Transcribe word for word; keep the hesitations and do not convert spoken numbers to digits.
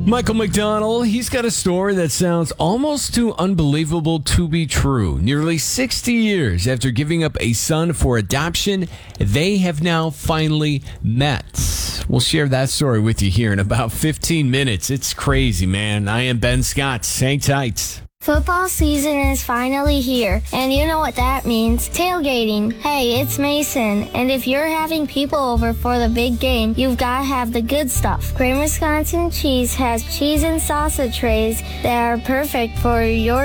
Michael McDonald, he's got a story that sounds almost too unbelievable to be true. Nearly sixty years after giving up a son for adoption, they have now finally met. We'll share that story with you here in about fifteen minutes. It's crazy, man. I am Ben Scott. Hang tight. Football season is finally here, and you know what that means. Tailgating. Hey, it's Mason, and if you're having people over for the big game, you've got to have the good stuff. Great Wisconsin Cheese has cheese and salsa trays that are perfect for your